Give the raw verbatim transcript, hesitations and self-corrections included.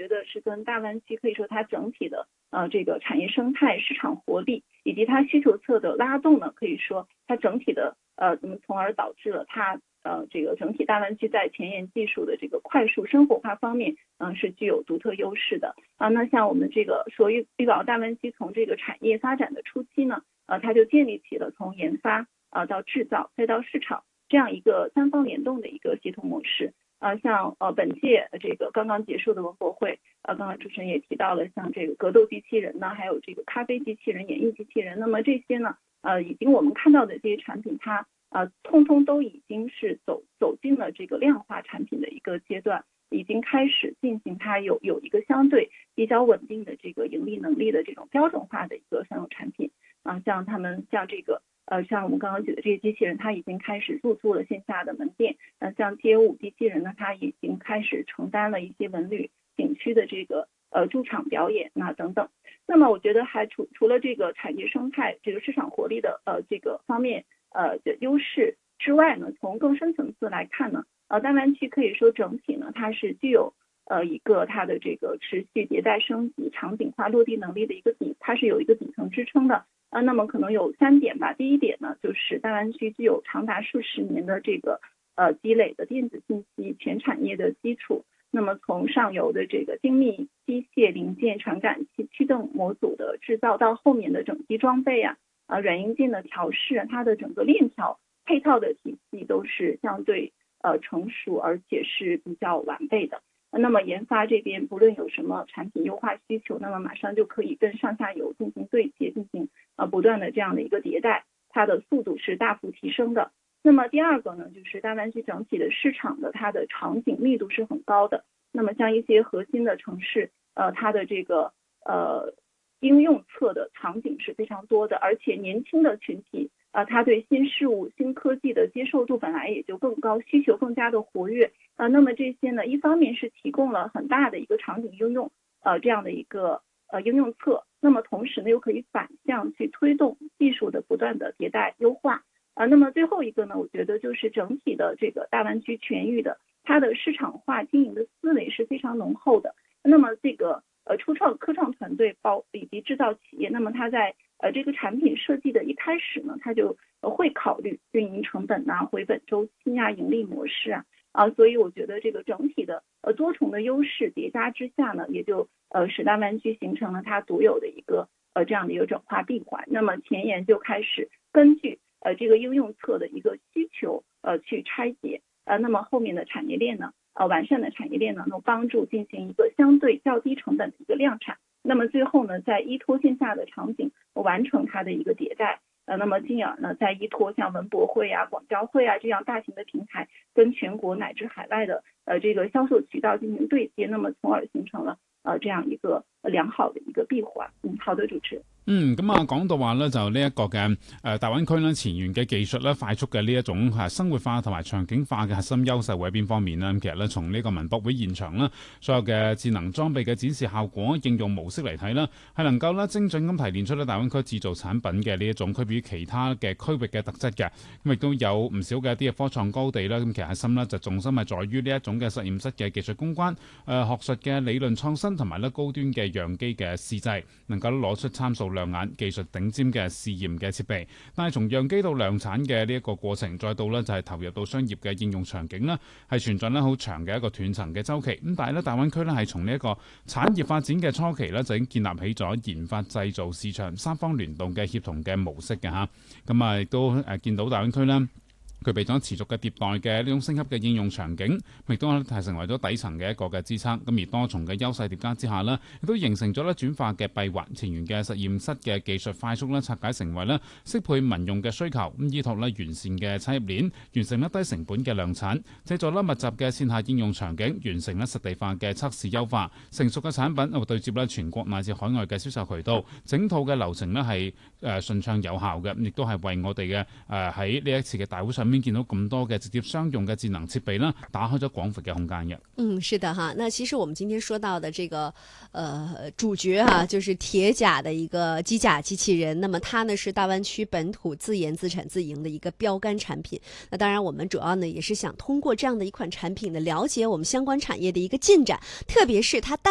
觉得是跟大湾区可以说它整体的呃这个产业生态、市场活力以及它需求侧的拉动呢，可以说它整体的呃，那么从而导致了它呃这个整体大湾区在前沿技术的这个快速生活化方面，嗯、呃、是具有独特优势的啊。那像我们这个说粤粤港澳大湾区从这个产业发展的初期呢，呃，它就建立起了从研发啊、呃、到制造再到市场这样一个三方联动的一个协同模式。呃，像呃本届这个刚刚结束的文博会，呃，刚刚主持人也提到了，像这个格斗机器人呢，还有这个咖啡机器人、演艺机器人，那么这些呢，呃，已经我们看到的这些产品，它呃，通通都已经是走走进了这个量化产品的一个阶段，已经开始进行它有有一个相对比较稳定的这个盈利能力的这种标准化的一个商用产品啊、呃，像他们像这个。呃，像我们刚刚举的这些机器人，它已经开始入驻了线下的门店。呃，像 T A 五 机器人呢，它已经开始承担了一些文旅景区的这个呃驻场表演啊等等。那么我觉得还除除了这个产业生态、这个市场活力的呃这个方面呃的优势之外呢，从更深层次来看呢，呃大湾区可以说整体呢，它是具有呃一个它的这个持续迭代升级、场景化落地能力的一个底，它是有一个底层支撑的。啊，那么可能有三点吧。第一点呢，就是大湾区具有长达数十年的这个呃积累的电子信息全产业的基础。那么从上游的这个精密机械零件、传感器、驱动模组的制造，到后面的整机装备啊、啊软硬件的调试，它的整个链条配套的体系都是相对呃成熟，而且是比较完备的。那么研发这边不论有什么产品优化需求，那么马上就可以跟上下游进行对接，进行呃不断的这样的一个迭代，它的速度是大幅提升的。那么第二个呢，就是大湾区整体的市场的它的场景密度是很高的。那么像一些核心的城市，呃，它的这个呃应用侧的场景是非常多的，而且年轻的群体啊、呃，他对新事物、新科技的接受度本来也就更高，需求更加的活跃。啊、呃，那么这些呢，一方面是提供了很大的一个场景应用，呃，这样的一个呃应用侧，那么同时呢，又可以反向去推动技术的不断的迭代优化。啊、呃，那么最后一个呢，我觉得就是整体的这个大湾区全域的它的市场化经营的思维是非常浓厚的。那么这个呃初创科创团队包以及制造企业，那么它在呃这个产品设计的一开始呢，它就呃会考虑运营成本啊、回本周期啊、盈利模式啊。啊，所以我觉得这个整体的呃多重的优势叠加之下呢，也就呃使大湾区形成了它独有的一个呃这样的一个转化闭环。那么前沿就开始根据呃这个应用侧的一个需求呃去拆解，呃那么后面的产业链呢，呃完善的产业链呢，能帮助进行一个相对较低成本的一个量产。那么最后呢，在依托线下的场景完成它的一个迭代。呃，那么进而呢，再依托像文博会啊、广交会啊这样大型的平台，跟全国乃至海外的呃这个销售渠道進行對接，那麼從而形成了呃這樣一個良好的一個閉環。嗯，好的，主持人。 嗯，咁啊，講到話咧，就呢一個嘅誒、呃、大灣區咧前沿嘅技術咧，快速嘅呢一種係生活化同埋場景化嘅核心優勢會喺邊方面咧？咁其實咧，從呢個文博會現場啦，所有嘅智能裝備嘅展示效果、應用模式嚟睇啦，係能夠咧精準咁提煉出咧大灣區製造產品嘅呢一種區別於其他嘅區域嘅特質嘅。咁亦都有唔少嘅一啲嘅科創高地啦。咁其實核心咧就重心係在於呢一種嘅實驗室嘅技術攻關、誒、呃、學術嘅理論創新同埋咧高端嘅樣機嘅試製，能夠攞出參數亮眼、技術頂尖嘅試驗嘅設備。但係從樣機到量產嘅呢一個過程，再到呢就係投入到商業嘅應用場景啦，係存在呢好長嘅一個斷層嘅周期。咁但係呢，大灣區呢係從呢一個產業發展嘅初期呢，就已經建立起咗研發、製造、市場三方聯動嘅協同嘅模式嘅嚇。咁啊亦都誒見到大灣區呢具備咗持續嘅迭代嘅呢種升級嘅應用場景，亦都係成為咗底層嘅一個嘅支撐。咁而多重嘅優勢疊加之下呢，亦都形成咗咧轉化嘅閉環前沿嘅實驗室嘅技術快速咧拆解成為咧適配民用嘅需求，咁依託咧完善嘅產業鏈，完成咧低成本嘅量產，製造咧密集嘅線下應用場景，完成咧實地化嘅測試優化，成熟嘅產品會對接咧全國乃至海外嘅銷售渠道，整套嘅流程咧係誒順暢有效嘅，亦都係為我哋嘅誒喺呢一次嘅大會上面見到咁多嘅直接商用嘅智能設備啦，打開咗廣闊嘅空間嘅。 嗯，是的哈。那其實我們今天說到的這個呃主角哈、啊，就是鐵甲的一個機甲機器人。那麼它呢是大灣區本土自研自產自營的一個標杆產品。那當然，我們主要呢也是想通過這樣的一款產品呢，了解我們相關產業的一個進展，特別是它帶